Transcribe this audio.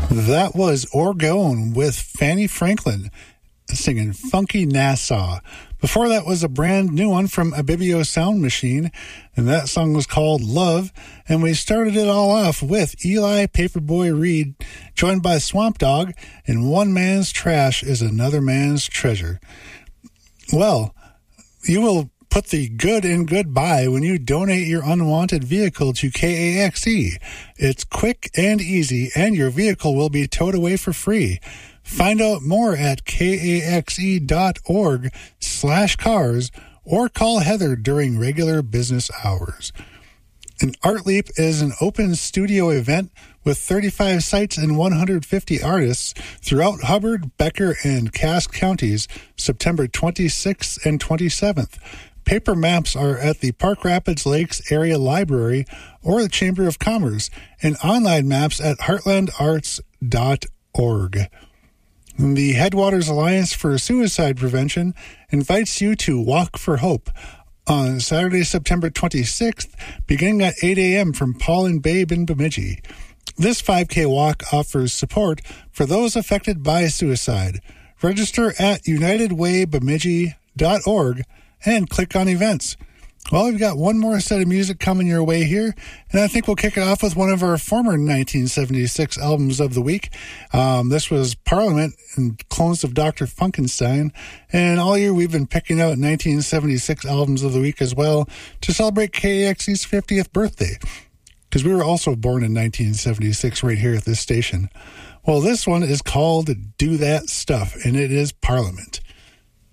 That was Orgone with Fanny Franklin singing Funky Nassau. Before that was a brand new one from Abibio Sound Machine, and that song was called Love. And we started it all off with Eli Paperboy Reed, joined by Swamp Dogg, and One Man's Trash is Another Man's Treasure. Well, you will put the good in goodbye when you donate your unwanted vehicle to KAXE. It's quick and easy, and your vehicle will be towed away for free. Find out more at kaxe.org/cars or call Heather during regular business hours. An Art Leap is an open studio event with 35 sites and 150 artists throughout Hubbard, Becker, and Cass counties, September 26th and 27th. Paper maps are at the Park Rapids Lakes Area Library or the Chamber of Commerce, and online maps at heartlandarts.org. The Headwaters Alliance for Suicide Prevention invites you to Walk for Hope on Saturday, September 26th, beginning at 8 a.m. from Paul and Babe in Bemidji. This 5K walk offers support for those affected by suicide. Register at unitedwaybemidji.org and click on events. Well, we've got one more set of music coming your way here, and I think we'll kick it off with one of our former 1976 albums of the week. This was Parliament and Clones of Dr. Funkenstein, and all year we've been picking out 1976 albums of the week as well to celebrate KAXE's 50th birthday, because we were also born in 1976 right here at this station. Well, this one is called Do That Stuff, and it is Parliament.